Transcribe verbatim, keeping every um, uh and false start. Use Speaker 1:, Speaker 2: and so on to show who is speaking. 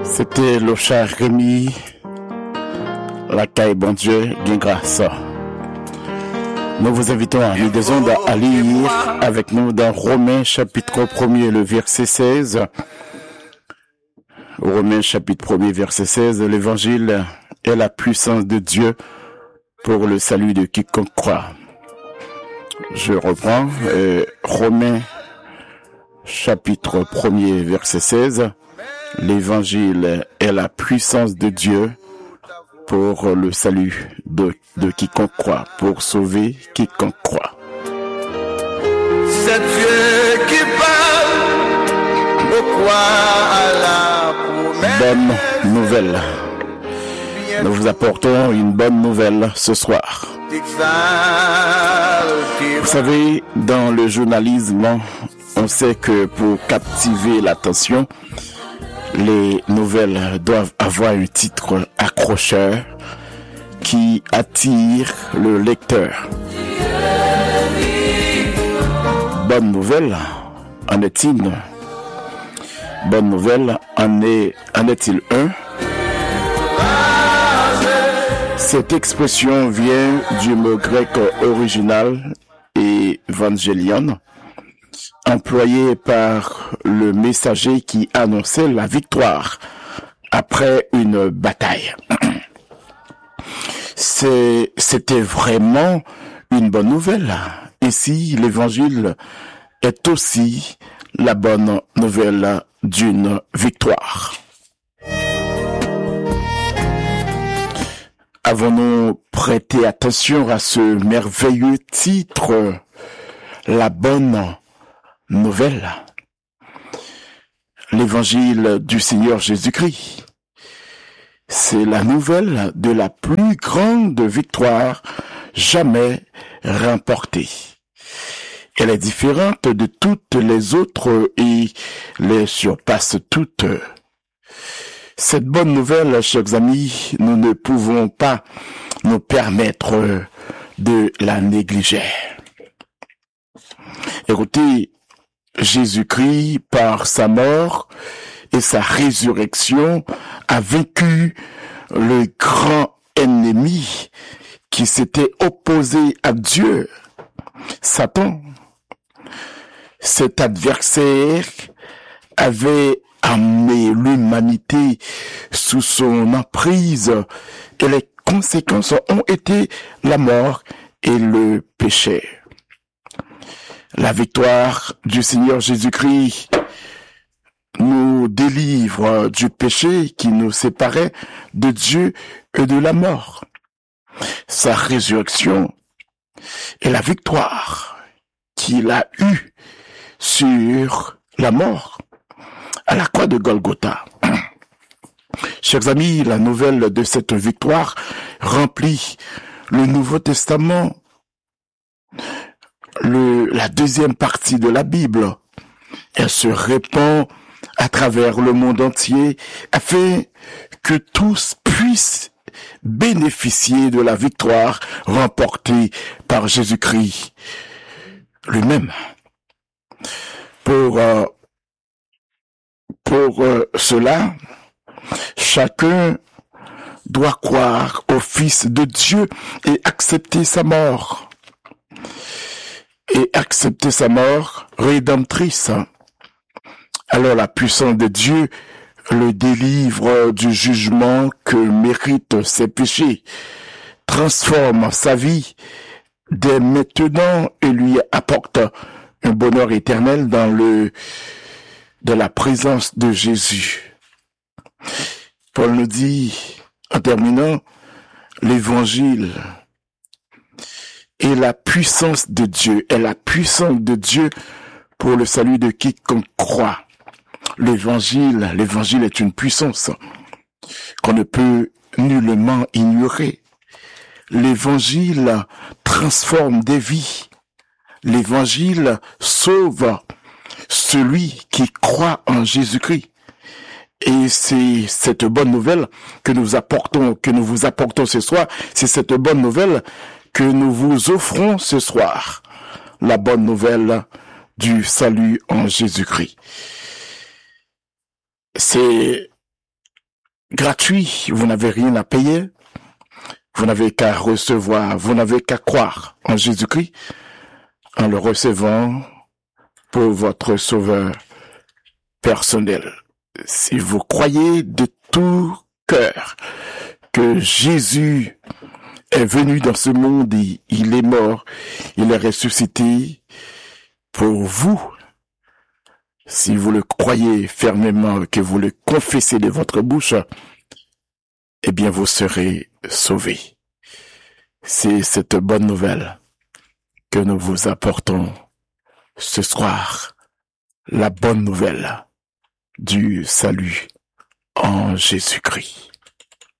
Speaker 1: C'était le cher Rémi, la caille bon Dieu, bien grâce. Nous vous invitons à nous des ondes à lire avec nous dans Romains chapitre premier, le verset seize. Romains chapitre premier, verset seize, l'évangile est la puissance de Dieu pour le salut de quiconque croit. Je reprends, euh, Romains chapitre premier, verset seize. L'évangile est la puissance de Dieu pour le salut de, de quiconque croit, pour sauver quiconque croit.
Speaker 2: C'est Dieu qui parle, pourquoi à la promesse.
Speaker 1: Bonne nouvelle. Nous vous apportons une bonne nouvelle ce soir. Vous savez, dans le journalisme, on sait que pour captiver l'attention, les nouvelles doivent avoir un titre accrocheur qui attire le lecteur. Bonne nouvelle, en est-il? Bonne nouvelle, en est, en est-il un? Cette expression vient du mot grec original évangélion, employé par le messager qui annonçait la victoire après une bataille. C'est, c'était vraiment une bonne nouvelle. Ici, l'évangile est aussi la bonne nouvelle d'une victoire. Avons-nous prêté attention à ce merveilleux titre, la bonne nouvelle? L'évangile du Seigneur Jésus-Christ, c'est la nouvelle de la plus grande victoire jamais remportée. Elle est différente de toutes les autres et les surpasse toutes. Cette bonne nouvelle, chers amis, nous ne pouvons pas nous permettre de la négliger. Écoutez, Jésus-Christ, par sa mort et sa résurrection, a vaincu le grand ennemi qui s'était opposé à Dieu, Satan. Cet adversaire avait amené l'humanité sous son emprise et les conséquences ont été la mort et le péché. La victoire du Seigneur Jésus-Christ nous délivre du péché qui nous séparait de Dieu et de la mort. Sa résurrection est la victoire qu'il a eue sur la mort à la croix de Golgotha. Chers amis, la nouvelle de cette victoire remplit le Nouveau Testament, le, la deuxième partie de la Bible. Elle se répand à travers le monde entier afin que tous puissent bénéficier de la victoire remportée par Jésus-Christ lui-même. Pour, euh, pour euh, cela, chacun doit croire au Fils de Dieu et accepter sa mort. Et accepter sa mort rédemptrice. Alors la puissance de Dieu le délivre du jugement que méritent ses péchés, transforme sa vie dès maintenant et lui apporte un bonheur éternel dans le de la présence de Jésus. Paul nous dit, en terminant, l'évangile est la puissance de Dieu, est la puissance de Dieu pour le salut de quiconque croit. L'évangile, l'évangile est une puissance qu'on ne peut nullement ignorer. L'évangile transforme des vies. L'évangile sauve celui qui croit en Jésus-Christ. Et c'est cette bonne nouvelle que nous apportons, que nous vous apportons ce soir. C'est cette bonne nouvelle que nous vous offrons ce soir. La bonne nouvelle du salut en Jésus-Christ. C'est gratuit, vous n'avez rien à payer, vous n'avez qu'à recevoir, vous n'avez qu'à croire en Jésus-Christ en le recevant pour votre sauveur personnel. Si vous croyez de tout cœur que Jésus est venu dans ce monde et il est mort, il est ressuscité pour vous, si vous le croyez fermement, que vous le confessez de votre bouche, eh bien vous serez sauvés. C'est cette bonne nouvelle que nous vous apportons ce soir, la bonne nouvelle du salut en Jésus-Christ.